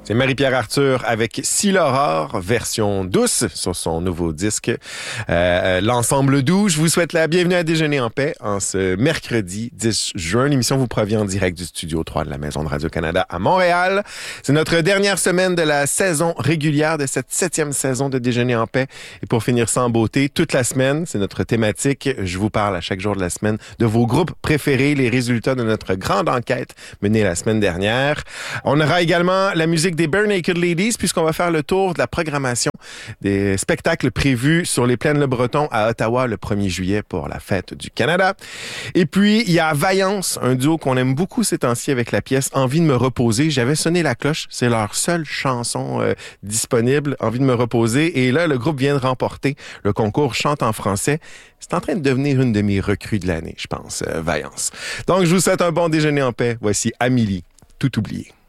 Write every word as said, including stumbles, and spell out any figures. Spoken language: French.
C'est Marie-Pierre Arthur avec Si l'aurore, version douce sur son nouveau disque. Euh, L'ensemble doux, je vous souhaite la bienvenue à Déjeuner en paix en ce mercredi dix juin. L'émission vous provient en direct du studio trois de la Maison de Radio-Canada à Montréal. C'est notre dernière semaine de la saison régulière de cette septième saison de Déjeuner en paix. Et pour finir sans beauté, toute la semaine, c'est notre thématique. Je vous parle à chaque jour de la semaine de vos groupes préférés, les résultats de notre grande enquête menée la semaine dernière. On aura également la musique des Bare Naked Ladies, puisqu'on va faire le tour de la programmation des spectacles prévus sur les plaines Le Breton à Ottawa le premier juillet pour la fête du Canada. Et puis, il y a Vaillance, un duo qu'on aime beaucoup ces temps-ci avec la pièce Envie de me reposer. J'avais sonné la cloche, c'est leur seule chanson euh, disponible, Envie de me reposer. Et là, le groupe vient de remporter le concours Chante en français. C'est en train de devenir une de mes recrues de l'année, je pense, euh, Vaillance. Donc, je vous souhaite un bon déjeuner en paix. Voici Amélie, Tout oublié.